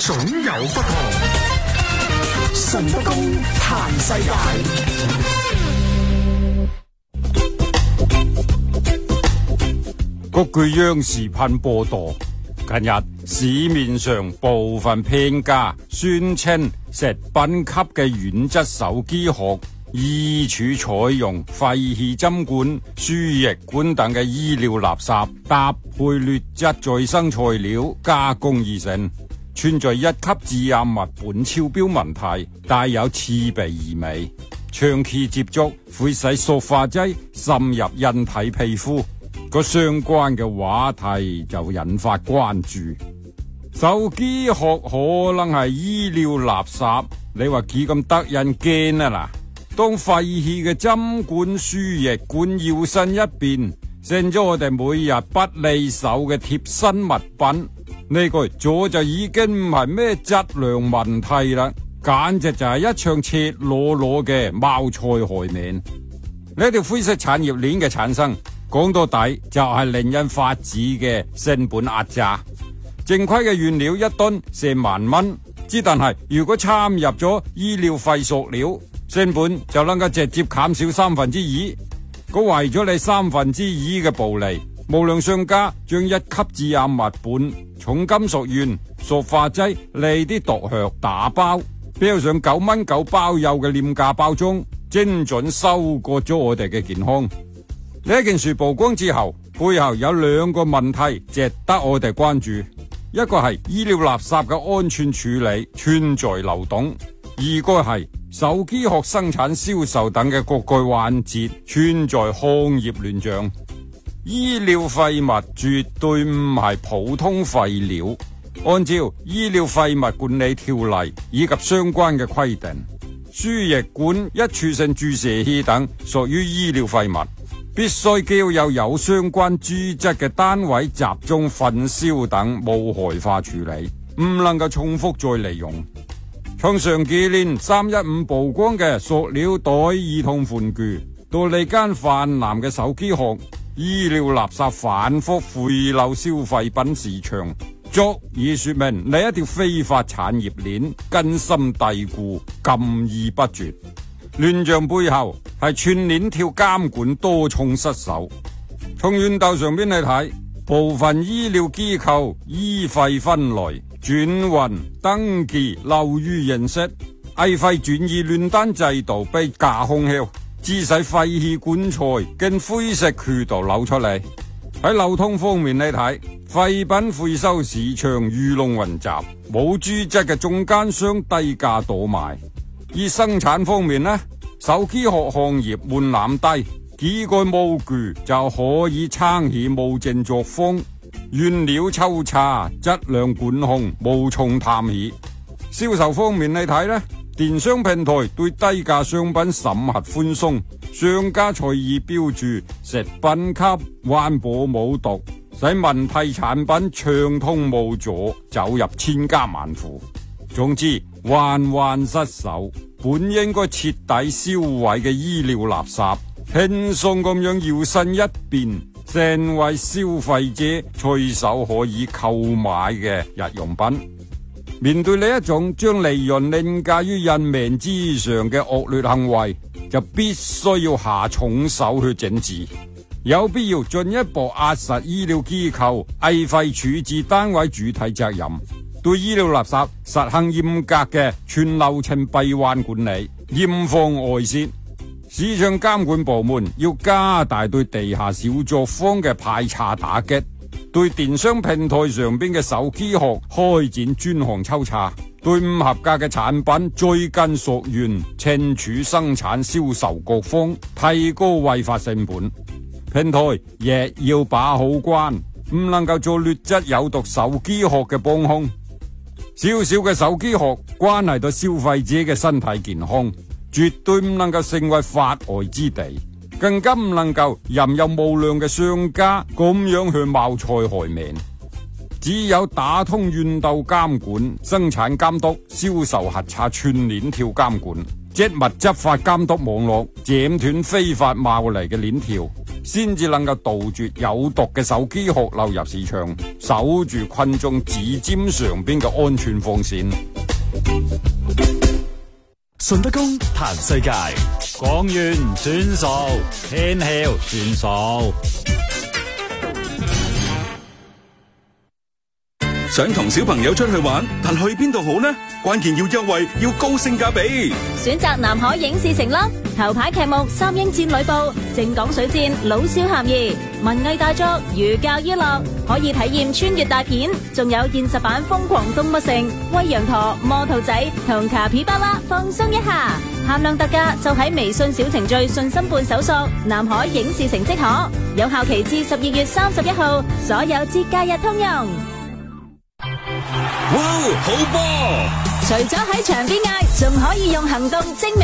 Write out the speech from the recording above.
總有不同。順德公彈世界。 各據央視頻播道，近日市面上部分騙家宣稱食品級嘅軟質手機殼衣櫥採用廢棄針管、輸液管等嘅醫療垃圾，搭配劣質再生材料加工而成，存在一級致癌物本超標問題，帶有刺鼻異味，長期接觸會使塑化劑滲入人體皮膚。個相關嘅話題就引發關注。手機殼可能係醫療垃圾，你話幾咁得人驚啊嗱？當廢棄嘅針管、輸液管搖身一變，成咗我哋每日不離手嘅貼身物品，呢個早就已經唔係咩質量問題啦，簡直就係一場赤裸裸嘅謀財害命。呢條灰色產業鏈嘅產生，講到底就係令人發指嘅成本壓榨。正規嘅原料一噸成萬蚊，之但係如果參入咗醫療廢塑料，成本就能夠直接減少2/3。佢為咗你2/3嘅暴利，無良商家將一級致癌物本、重金屬鉛、塑化劑嚟啲毒藥打包，標上9蚊9包郵嘅廉價包裝，精準收割咗我哋嘅健康。呢件事曝光之後，背後有2個問題值得我哋關注。一個係醫療垃圾嘅安全處理存在漏洞，二個係手機殼生產銷售等嘅各個環節存在行業亂象。醫療廢物絕對唔係普通廢料，按照醫療廢物管理條例以及相關嘅規定，輸液管、一處性注射器等屬於醫療廢物，必須交由有相關資質嘅單位集中焚燒等無害化處理，唔能夠重複再利用。從上幾年315曝光嘅塑料袋兒童玩具，到離間泛濫嘅手機殼，醫療垃圾反覆回流消費品市場，足以說明呢一條非法產業鏈根深蒂固、禁而不絕。亂象背後係全鏈條監管多重失守。從源頭上邊嚟睇，部分醫療機構醫廢分類、轉運、登記流於形式，危廢轉移亂單制度被架空後，致使廢棄管材經灰色渠道流出嚟。喺流通方面嚟睇，廢品回收市場魚龍混雜，冇資質嘅中間商低價倒賣。而生產方面呢，手機殼行業門檻低，幾個模具就可以撐起無正作風，原料抽查、質量管控無從談起。銷售方面嚟睇呢，電商平台對低價商品審核寬鬆，商家隨意標注食品級、環保無毒，使問題產品暢通無阻，走入千家萬戶。總之，環環失守，本應該徹底銷毀嘅醫療垃圾，輕鬆咁樣搖身一變，成為消費者隨手可以購買嘅日用品。面對呢一種將利潤凌駕於人命之上嘅惡劣行為，就必須要下重手去整治，有必要進一步壓實醫療機構危廢處置單位主體責任，對醫療垃圾實行嚴格嘅全流程閉環管理，嚴防外泄。市場監管部門要加大對地下小作坊嘅排查打擊，對電商平台上邊嘅手機殼開展專項抽查，對唔合格嘅產品追根溯源，懲處生產銷售各方，提高違法成本。平台亦要把好關，唔能夠做劣質有毒手機殼嘅幫兇。小小嘅手機殼關係到消費者嘅身體健康，絕對唔能夠成為法外之地，更加唔能夠任由無良嘅商家咁樣去謀財害命。只有打通源頭監管、生產監督、銷售核查全鏈條監管、職務執法監督網絡，斬斷非法貿嚟嘅鏈條， 先至能夠杜絕有毒嘅手機殼流入市場，守住群眾指尖上邊嘅安全防線。 順德公彈世界， 講完算數，天曉算數。 想同小朋友出去玩，但去邊度好呢？關鍵要優惠，要高性價比。 選擇南海影視城啦！頭牌劇目《三英戰呂布》，正港水戰，老少咸宜；文藝大作，寓教於樂，可以體驗穿越大片。仲有現實版《瘋狂動物城》，喂羊駝、摩兔仔同卡皮巴拉，放鬆一下。限量特價就喺微信小程序信心伴搜索南海影視城即可，有效期至12月31號，所有節假日通用。 哇，好波！ 除咗喺場邊嗌，仲可以用行動證明。